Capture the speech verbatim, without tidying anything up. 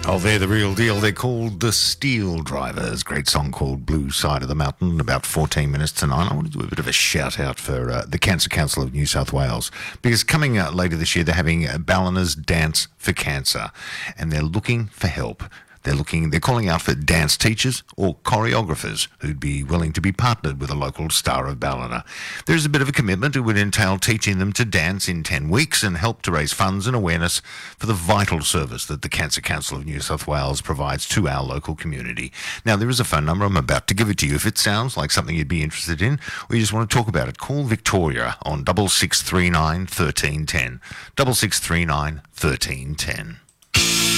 Oh, they're the real deal. They're called the Steel Drivers. Great song called Blue Side of the Mountain. About fourteen minutes to nine. I want to do a bit of a shout out for uh, the Cancer Council of New South Wales, because coming out later this year, they're having Ballina's Dance for Cancer, and they're looking for help. They're looking, they're calling out for dance teachers or choreographers who'd be willing to be partnered with a local star of Ballina. There's a bit of a commitment. It would entail teaching them to dance in ten weeks and help to raise funds and awareness for the vital service that the Cancer Council of New South Wales provides to our local community. Now, there is a phone number. I'm about to give it to you. If it sounds like something you'd be interested in, or you just want to talk about it, call Victoria on six six three nine, one three one zero. six six three nine, one three one zero.